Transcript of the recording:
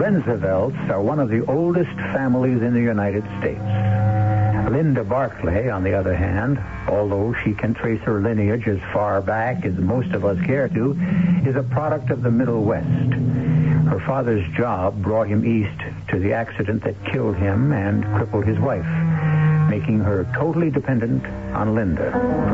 Roosevelts are one of the oldest families in the United States. Linda Barclay, on the other hand, although she can trace her lineage as far back as most of us care to, is a product of the Middle West. Her father's job brought him east to the accident that killed him and crippled his wife, making her totally dependent on Linda.